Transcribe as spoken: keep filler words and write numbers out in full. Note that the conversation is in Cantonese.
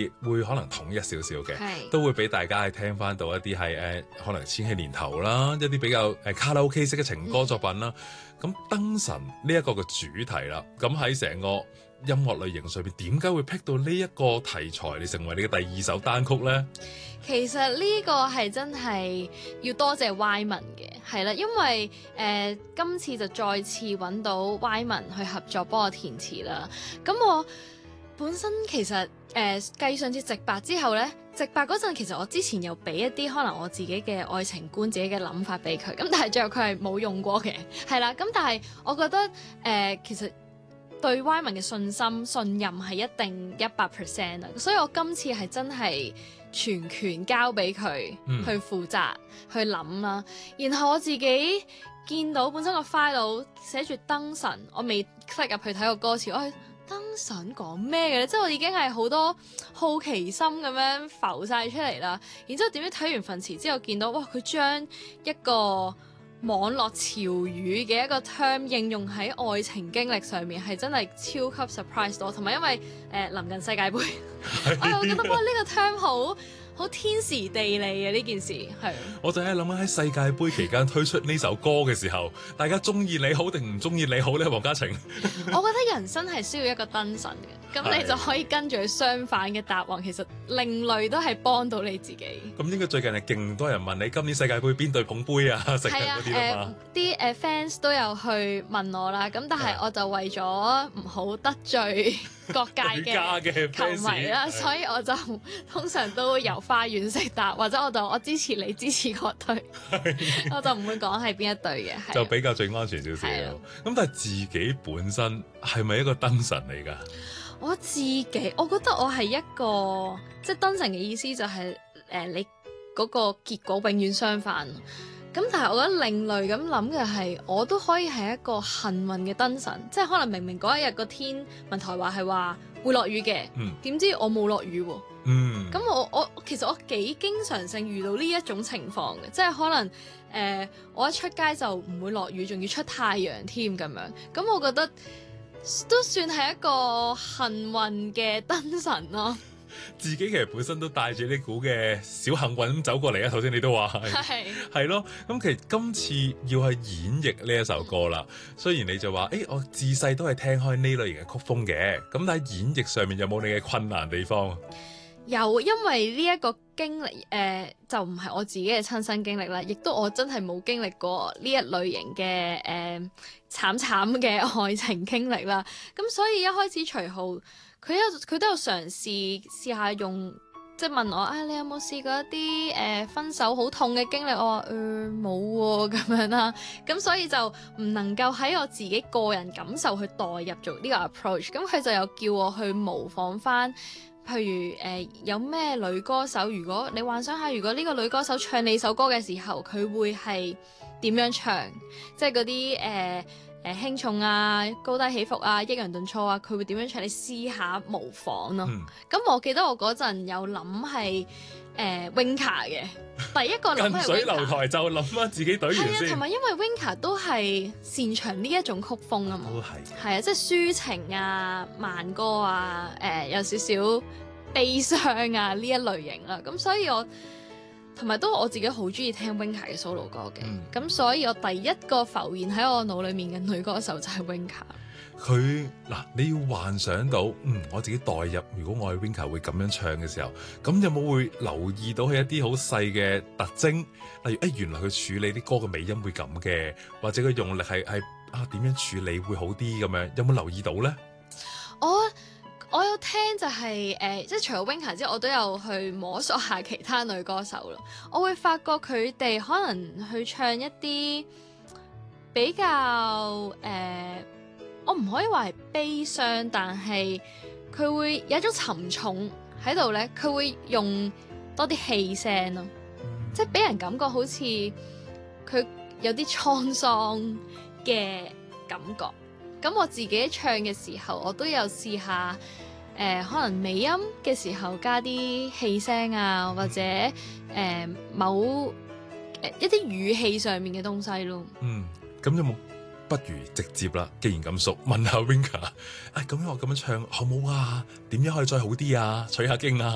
係會可能統一少少嘅，都會俾大家係聽翻到一啲係誒可能千禧年頭啦，一啲比較誒卡拉 OK 式嘅情歌作品啦。咁、嗯、燈神呢一個嘅主題啦，咁喺成個音樂類型上邊，點解會 pick 到呢一個題材嚟成為你嘅第二首單曲咧？ 其實呢個係真係要多謝 Wyman 嘅，係啦，因為誒、呃、今次就再次揾到 Wyman 去合作幫我填詞啦。咁我本身其實誒、呃、繼上次直白之後呢，直白嗰陣其實我之前又俾一啲可能我自己嘅愛情觀、自己嘅諗法俾佢，咁但係最後佢係冇用過嘅，係啦。咁但係我覺得誒、呃、其實對 Wyman 嘅信心、信任係一定一百 percent 啊，所以我今次係真係全權交俾佢去負責、嗯、去諗啦。然後我自己見到本身個 file 寫住燈神，我未 click 入去睇個歌詞，我係燈神講咩嘅咧？即係我已經係好多好奇心咁樣浮晒出嚟啦。然之後點知睇完份詞之後，見到哇，佢將一個網絡潮語嘅一個 term 應用喺愛情經歷上面，係真係超級 surprise 到，同埋因為誒臨近世界盃，我又覺得哇呢個 term 好好天時地利啊！呢件事係， 我就係諗緊喺世界盃期間推出呢首歌嘅時候，大家中意你好定唔中意你好咧？黃嘉晴， 我覺得人生係需要一個燈神嘅，咁你就可以跟住佢相反嘅答案，其實另類都係幫到你自己。咁應該最近係勁多人問你今年世界盃邊隊捧杯啊？成日嗰啲啊嘛， 啲誒 fans 都有去問我啦，咁但係我就為咗唔好得罪各界嘅球迷啦，所以我就通常都由花園式答，或者我就我支持你支持嗰隊，我就唔會講係邊一隊嘅， 就比較最安全少少。咁但係自己本身係咪一個燈神嚟㗎？ 我自己我覺得我係一個即係燈神嘅意思就係、是、誒、呃、你嗰個結果永遠相反。咁但係我覺得另類咁諗嘅係，我都可以係一個幸運嘅燈神，即係可能明明嗰一日個天文台話係話會落雨嘅，點、嗯、知我冇落雨喎。咁、嗯、我我其實我幾經常性遇到呢一種情況嘅，即係可能誒、呃、我一出街就唔會落雨，仲要出太陽添咁樣。咁我覺得都算係一個幸運嘅燈神咯。 自己其實本身都帶住呢股嘅小幸運走過嚟啊！頭先你都話係係咯，咁其實今次要去演繹呢一首歌啦。雖然你就話誒、欸，我自細都係聽開呢類型嘅曲風嘅，咁但係演繹上面有冇你嘅困難地方？ 有，因為呢一個經歷誒、呃，就唔係我自己嘅親身經歷啦，亦都我真係冇經歷過呢一類型嘅誒、呃、慘慘嘅愛情經歷啦。咁所以一開始徐浩佢有佢都有嘗試試下用，即係問我啊，你有冇試過一啲誒、呃、分手好痛嘅經歷？我話誒冇喎咁樣啦。咁所以就唔能夠喺我自己個人感受去代入做呢個 approach。咁佢就有叫我去模仿翻。譬如誒、呃、有咩女歌手，如果你幻想下，如果呢個女歌手唱你首歌嘅時候，佢會係點樣唱？即係嗰啲誒誒輕重啊、高低起伏啊、抑揚頓挫啊，佢會點樣唱？你試下模仿咯。咁、嗯、我記得我嗰陣有諗係誒 Winka 嘅，第一個諗係 Winka。近水樓台就諗翻自己隊員先。係啊，同埋因為 Winka 都係擅長呢一種曲風啊嘛。都係。係啊，即係抒情啊、慢歌啊、誒、呃、有少少悲傷啊呢一類型啦。咁所以我同埋都我自己好中意聽 Winka 嘅 solo 歌嘅。咁、嗯、所以我第一個浮現喺我腦裡面嘅女歌手就係 Winka。 佢嗱，你要幻想到，嗯，我自己代入，如果我係 Winka 會咁樣唱嘅時候，咁有冇會留意到佢一啲好細嘅特徵？例如，誒、哎，原來佢處理啲歌嘅尾音會咁嘅，或者佢用力係係啊點樣處理會好啲咁樣？有冇留意到咧？ 我我有聽就係、是、誒、呃，即係除咗 Winka 之外，我都有去摸索下其他女歌手咯。我會發覺佢哋可能去唱一啲比較誒。呃我唔可以話係悲傷，但係佢會有一種沉重喺度咧，佢會用多啲氣聲咯，即係俾人感覺好似佢有啲滄桑嘅感覺。咁我自己唱嘅時候，我都有試下誒、呃，可能尾音嘅時候加啲氣聲啊，或者誒、呃、某誒、呃、一啲語氣上面嘅東西咯。 嗯，咁有冇？不如直接啦，既然咁熟，問下 Winka，誒咁樣我咁樣唱好冇啊？點樣可以再好啲啊？取下經啊！